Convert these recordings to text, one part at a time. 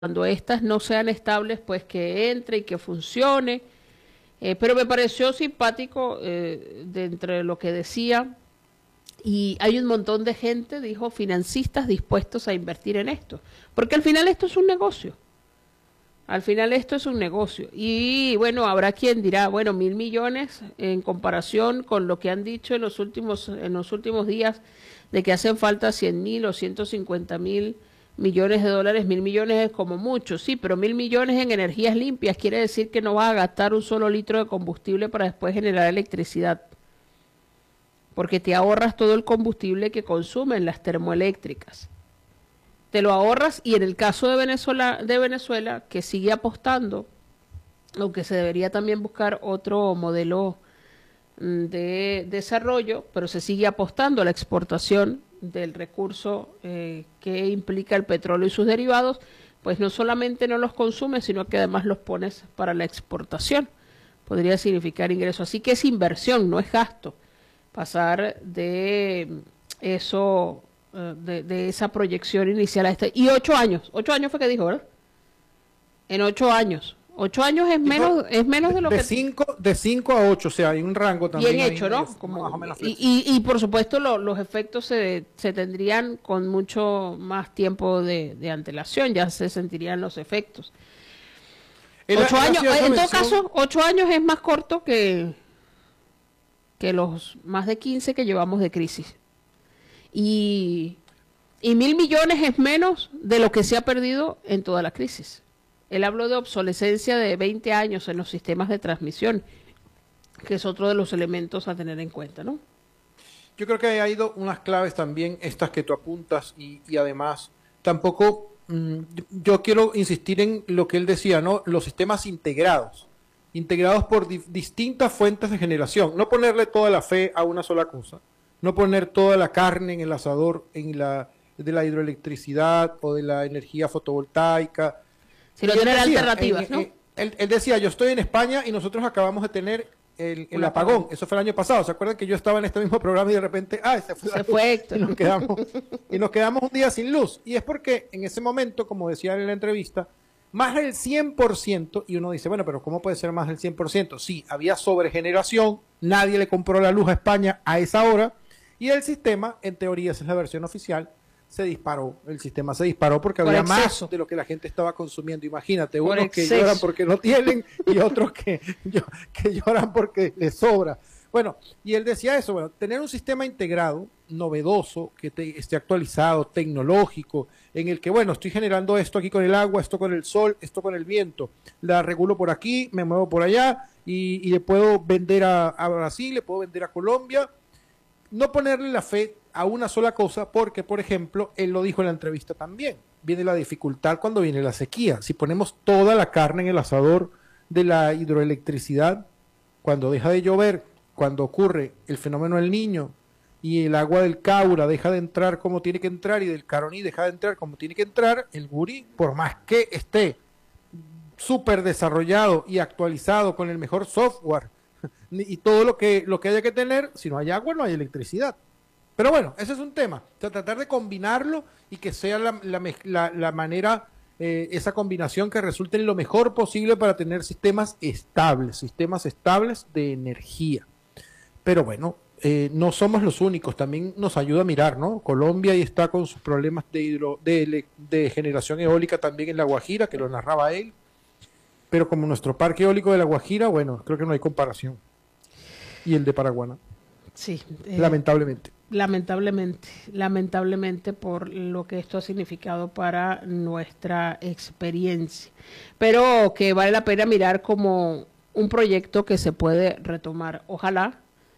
cuando estas no sean estables, pues que entre y que funcione. Pero me pareció simpático de entre lo que decía, y hay un montón de gente, dijo, financistas dispuestos a invertir en esto, porque al final esto es un negocio. Al final esto es un negocio. Y bueno, habrá quien dirá, bueno, 1.000 millones en comparación con lo que han dicho en los últimos días de que hacen falta 100.000 o 150.000 millones de dólares. 1.000 millones es como mucho, sí, pero 1.000 millones en energías limpias quiere decir que no vas a gastar un solo litro de combustible para después generar electricidad, porque te ahorras todo el combustible que consumen las termoeléctricas. Te lo ahorras, y en el caso de Venezuela, que sigue apostando, aunque se debería también buscar otro modelo de desarrollo, pero se sigue apostando a la exportación del recurso que implica el petróleo y sus derivados, pues no solamente no los consumes, sino que además los pones para la exportación. Podría significar ingreso. Así que es inversión, no es gasto. Pasar de eso, de esa proyección inicial a este. Y 8 años fue que dijo, ¿verdad? En 8 años. 8 años es menos de lo que... De 5 a 8, o sea, hay un rango también. Bien hecho, ¿no? Como, más o menos y por supuesto los efectos se tendrían con mucho más tiempo de antelación, ya se sentirían los efectos. 8 años, en todo caso, 8 años es más corto que los más de 15 que llevamos de crisis. Y 1.000 millones es menos de lo que se ha perdido en toda la crisis. Él habló de obsolescencia de 20 años en los sistemas de transmisión, que es otro de los elementos a tener en cuenta, ¿no? Yo creo que ha ido unas claves también, estas que tú apuntas, y además tampoco, yo quiero insistir en lo que él decía, ¿no? Los sistemas integrados por distintas fuentes de generación, no ponerle toda la fe a una sola cosa, no poner toda la carne en el asador de la hidroelectricidad o de la energía fotovoltaica, sino tener alternativas, ¿no? Él decía, yo estoy en España y nosotros acabamos de tener el apagón, eso fue el año pasado. ¿Se acuerdan que yo estaba en este mismo programa y de repente, se fue Héctor, y nos quedamos un día sin luz? Y es porque en ese momento, como decía en la entrevista, más del 100%, y uno dice, bueno, pero ¿cómo puede ser más del 100%? Sí, había sobregeneración, nadie le compró la luz a España a esa hora, y el sistema, en teoría, esa es la versión oficial, el sistema se disparó porque había más de lo que la gente estaba consumiendo. Imagínate, unos que lloran porque no tienen y otros que lloran porque les sobra. Bueno, y él decía eso, bueno, tener un sistema integrado, novedoso, que esté actualizado, tecnológico, en el que, bueno, estoy generando esto aquí con el agua, esto con el sol, esto con el viento, la regulo por aquí, me muevo por allá, y le puedo vender a Brasil, le puedo vender a Colombia. No ponerle la fe a una sola cosa, porque, por ejemplo, él lo dijo en la entrevista también, viene la dificultad cuando viene la sequía. Si ponemos toda la carne en el asador de la hidroelectricidad, cuando deja de llover, cuando ocurre el fenómeno del Niño y el agua del Caura deja de entrar como tiene que entrar y del Caroní deja de entrar como tiene que entrar, el Guri, por más que esté súper desarrollado y actualizado con el mejor software y todo lo que haya que tener, si no hay agua no hay electricidad. Pero bueno, ese es un tema, o sea, tratar de combinarlo y que sea la manera, esa combinación que resulte en lo mejor posible para tener sistemas estables de energía. Pero bueno, no somos los únicos, también nos ayuda a mirar, ¿no? Colombia ahí está con sus problemas de generación eólica también en La Guajira, que lo narraba él, pero como nuestro parque eólico de La Guajira, bueno, creo que no hay comparación. Y el de Paraguaná. Sí. Lamentablemente por lo que esto ha significado para nuestra experiencia. Pero que vale la pena mirar como un proyecto que se puede retomar. Ojalá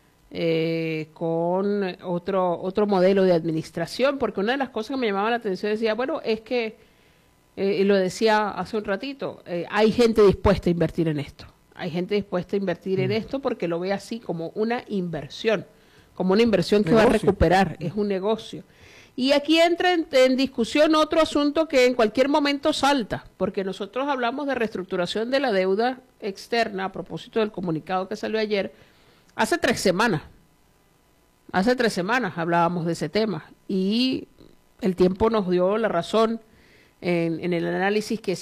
con otro modelo de administración, porque una de las cosas que me llamaba la atención decía, bueno, es que, y lo decía hace un ratito, hay gente dispuesta a invertir en esto. Hay gente dispuesta a invertir en esto porque lo ve así como una inversión que va a recuperar, es un negocio. Y aquí entra en discusión otro asunto que en cualquier momento salta, porque nosotros hablamos de reestructuración de la deuda externa a propósito del comunicado que salió ayer, hace 3 semanas. Hace 3 semanas hablábamos de ese tema y el tiempo nos dio la razón en el análisis que